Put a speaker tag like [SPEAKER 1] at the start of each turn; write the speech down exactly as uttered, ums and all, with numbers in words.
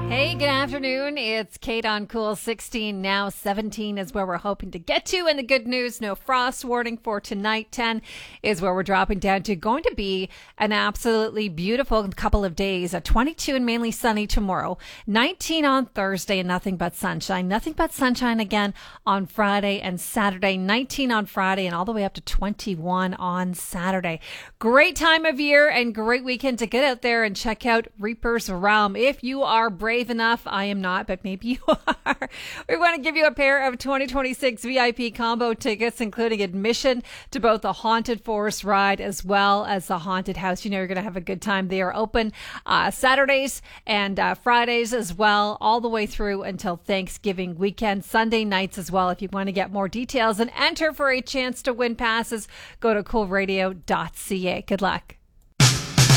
[SPEAKER 1] Hey, good afternoon. It's Kate on Cool sixteen. Now seventeen is where we're hoping to get to. And the good news, no frost warning for tonight. ten is where we're dropping down to. Going to be an absolutely beautiful couple of days. A twenty-two and mainly sunny tomorrow. nineteen on Thursday and nothing but sunshine. Nothing but sunshine again on Friday and Saturday. nineteen on Friday and all the way up to twenty-one on Saturday. Great time of year and great weekend to get out there and check out Reaper's Realm. If you are brave enough, I am not, but maybe you are. We want to give you a pair of twenty twenty-six V I P combo tickets, including admission to both the Haunted Forest ride as well as the Haunted House. You know you're going to have a good time. They are open uh, Saturdays and uh, Fridays as well, all the way through until Thanksgiving weekend, Sunday nights as well. If you want to get more details and enter for a chance to win passes, go to cool radio dot c a. Good luck.